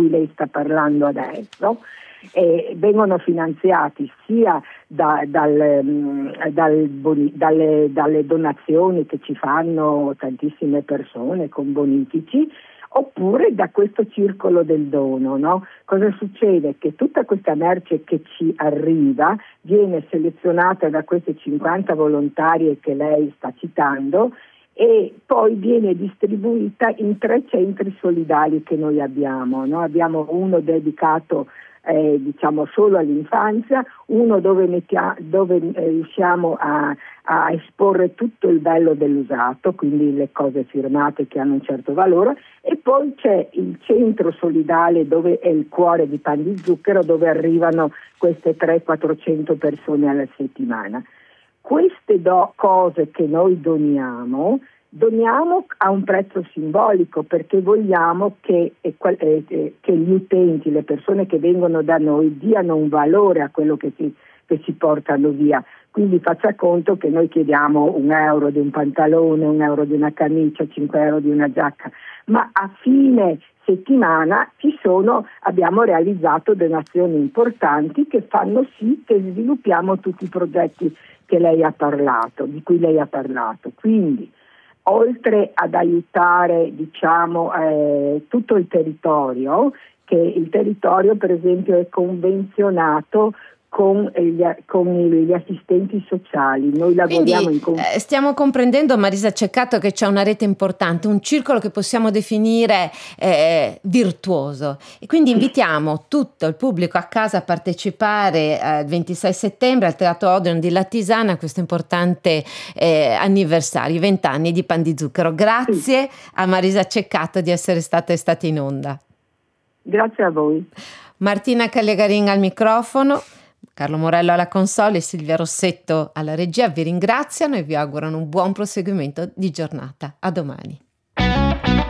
cui lei sta parlando adesso, vengono finanziati sia dalle donazioni che ci fanno tantissime persone con bonifici, oppure da questo circolo del dono, no? Cosa succede? Che tutta questa merce che ci arriva viene selezionata da queste 50 volontarie che lei sta citando e poi viene distribuita in 3 centri solidali che noi abbiamo, no? Abbiamo uno dedicato solo all'infanzia, uno dove riusciamo a esporre tutto il bello dell'usato, quindi le cose firmate che hanno un certo valore, e poi c'è il centro solidale dove è il cuore di Pan di Zucchero, dove arrivano queste 300-400 persone alla settimana. Queste cose che noi doniamo a un prezzo simbolico, perché vogliamo che gli utenti, le persone che vengono da noi, diano un valore a quello che si portano via. Quindi faccia conto che noi chiediamo €1 di un pantalone, €1 di una camicia, €5 di una giacca, ma a fine settimana abbiamo realizzato donazioni importanti che fanno sì che sviluppiamo tutti i progetti di cui lei ha parlato. Quindi, oltre ad aiutare tutto il territorio, che il territorio per esempio è convenzionato con gli assistenti sociali. Noi lavoriamo stiamo comprendendo, Marisa Ceccato, che c'è una rete importante, un circolo che possiamo definire virtuoso, e quindi invitiamo tutto il pubblico a casa a partecipare il 26 settembre al Teatro Odeon di Latisana a questo importante anniversario, i 20 anni di Pan di Zucchero. Grazie a Marisa Ceccato di essere stata in onda. Grazie a voi. Martina Callegarin al microfono, Carlo Morello alla console e Silvia Rossetto alla regia vi ringraziano e vi augurano un buon proseguimento di giornata. A domani.